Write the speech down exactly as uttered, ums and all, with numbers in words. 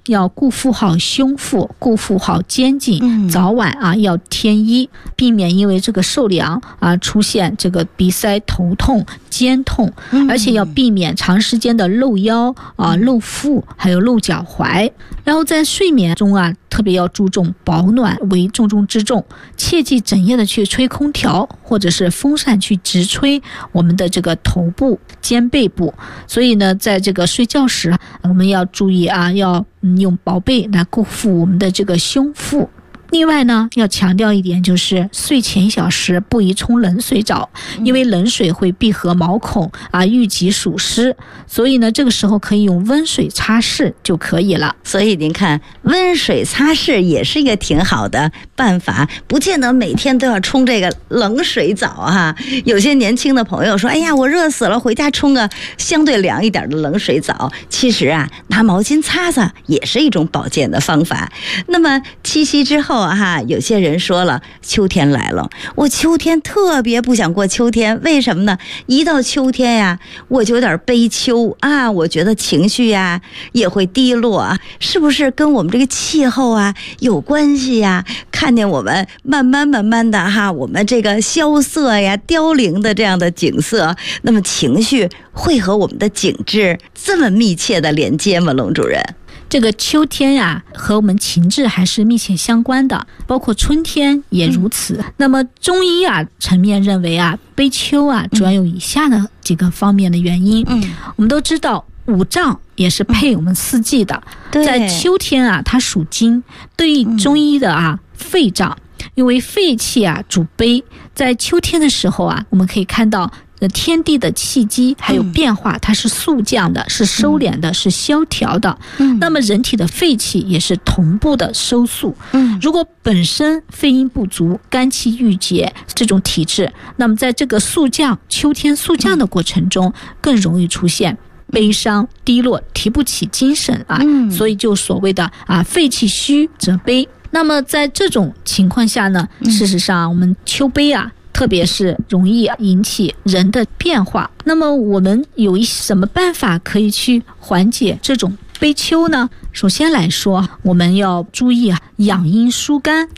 要顾护好胸腹，顾护好肩颈， 嗯、 早晚啊要添衣，避免因为这个受凉啊出现这个鼻塞、头痛、肩痛， 嗯、 而且要避免长时间的露腰啊、露腹，还有露脚踝。然后在睡眠中啊，特别要注重保暖为重中之重，切忌整夜的去吹空调或者是风扇去直吹我们的这个头部、肩背部。所以呢，在这个睡觉时，我们要注意啊，要用薄被来顾护我们的这个胸腹。另外呢，要强调一点，就是睡前一小时不宜冲冷水澡，因为冷水会闭合毛孔啊，淤积属湿，所以呢，这个时候可以用温水擦拭就可以了。 所以您看，温水擦拭也是一个挺好的办法，不见得每天都要冲这个冷水澡哈。有些年轻的朋友说，哎呀，我热死了，回家冲个相对凉一点的冷水澡。其实啊，拿毛巾擦擦也是一种保健的方法。那么七夕之后哈，有些人说了，秋天来了，我秋天特别不想过秋天，为什么呢？一到秋天呀，我就有点悲秋啊，我觉得情绪呀也会低落啊，是不是跟我们这个气候啊有关系呀？看见我们慢慢慢慢的哈，我们这个萧瑟呀、凋零的这样的景色，那么情绪会和我们的景致这么密切的连接吗？龙主任？ 这个秋天呀、啊，和我们情志还是密切相关的，包括春天也如此。嗯、那么中医啊层面认为啊，悲秋啊主要有以下的几个方面的原因。嗯，我们都知道五脏也是配我们四季的，嗯、在秋天啊，它属金，对于中医的啊、嗯、肺脏，因为肺气啊主悲，在秋天的时候啊，我们可以看到。天地的气机还有变化，它是速降的，是收敛的，是萧条的。嗯，那么人体的肺气也是同步的收束。嗯，如果本身肺阴不足、肝气郁结这种体质，那么在这个速降、秋天速降的过程中，更容易出现悲伤、低落、提不起精神啊。嗯，所以就所谓的啊，肺气虚则悲。那么在这种情况下呢，事实上我们秋悲啊。特别是容易引起人的变化，那么我们有一什么办法可以去缓解这种悲秋呢？首先来说，我们要注意啊，养阴疏肝。